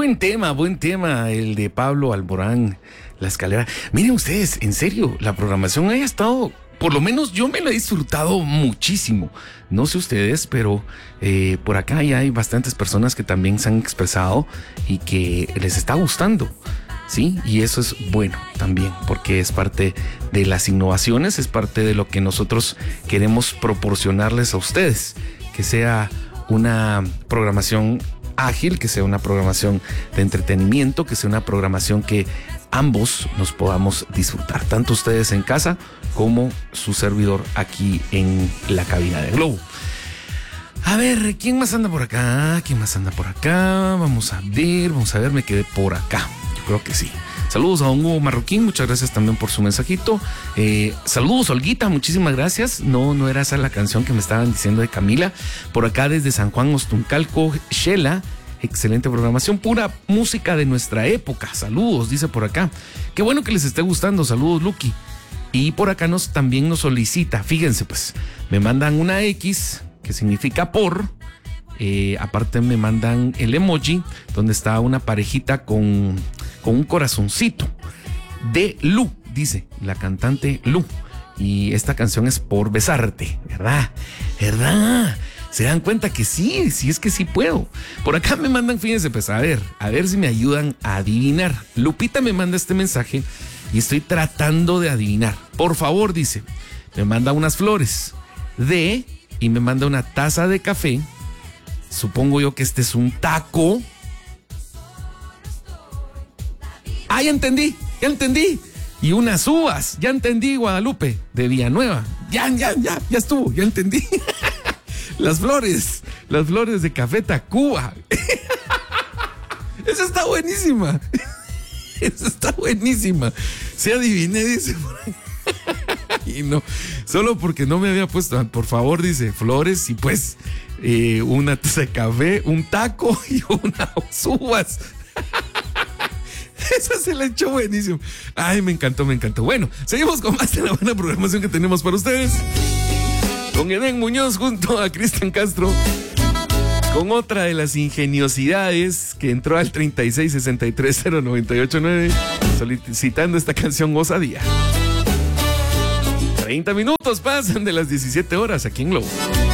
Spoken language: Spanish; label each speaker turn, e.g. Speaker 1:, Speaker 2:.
Speaker 1: buen tema el de Pablo Alborán, La Escalera. Miren ustedes, en serio, la programación haya estado, por lo menos yo me la he disfrutado muchísimo. No sé ustedes, pero por acá ya hay bastantes personas que también se han expresado y que les está gustando. Sí, y eso es bueno también, porque es parte de las innovaciones, es parte de lo que nosotros queremos proporcionarles a ustedes, que sea una programación ágil, que sea una programación de entretenimiento, que sea una programación que ambos nos podamos disfrutar, tanto ustedes en casa como su servidor aquí en la cabina de Globo. A ver, ¿quién más anda por acá? Vamos a ver, me quedé por acá. Creo que sí. Saludos a don Hugo Marroquín, muchas gracias también por su mensajito. Saludos, Olguita, muchísimas gracias. No era esa la canción que me estaban diciendo de Camila. Por acá desde San Juan Ostuncalco, Shela, excelente programación, pura música de nuestra época. Saludos, dice por acá. Qué bueno que les esté gustando, saludos, Lucky. Y por acá también nos solicita, fíjense pues, me mandan una X, que significa por... aparte me mandan el emoji donde está una parejita con un corazoncito de Lu, dice la cantante Lu, y esta canción es Por Besarte, ¿verdad? Se dan cuenta que sí es que sí puedo. Por acá me mandan, fíjense pues, a ver si me ayudan a adivinar. Lupita me manda este mensaje y estoy tratando de adivinar. Por favor, dice, me manda unas flores y me manda una taza de café. Supongo yo que este es un taco. Ah, ya entendí. Y unas uvas, ya entendí, Guadalupe, de Villanueva. Ya estuvo, ya entendí. Las flores de Café Tacuba. Esa está buenísima. Se adiviné, dice por ahí. Y no, solo porque no me había puesto, por favor, dice, flores y pues una taza de café, un taco y unas uvas. Esa se la echó buenísimo. Ay, me encantó. Bueno, seguimos con más de la buena programación que tenemos para ustedes. Con Edén Muñoz junto a Cristian Castro. Con otra de las ingeniosidades que entró al 36630989 solicitando esta canción Osadía. 30 minutos pasan de las 17 horas aquí en Globo.